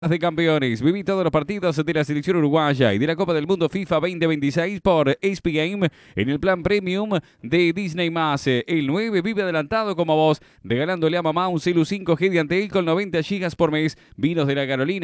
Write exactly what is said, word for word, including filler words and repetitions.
de Campeones. Viví todos los partidos de la selección uruguaya y de la Copa del Mundo FIFA veinte veintiséis por S P Game en el plan premium de Disney más. El nueve vive adelantado como vos, regalándole a mamá un Celu cinco G de Antel con noventa gigas por mes. Vinos de la Carolina.